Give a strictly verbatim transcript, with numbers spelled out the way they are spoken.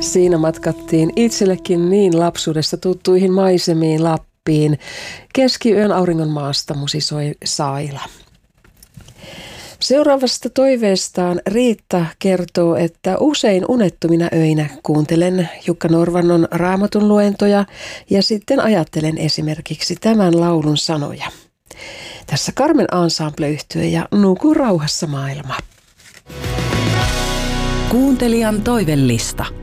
Siinä matkattiin itsellekin niin lapsuudesta tuttuihin maisemiin Lappiin. Keskiyön auringon maasta musisoi Saila. Seuraavasta toiveestaan Riitta kertoo, että usein unettomina öinä kuuntelen Jukka Norvannon Raamatun luentoja ja sitten ajattelen esimerkiksi tämän laulun sanoja. Tässä Carmen Ensemble-yhtye ja Nuku rauhassa maailma. Kuuntelijan toivellista.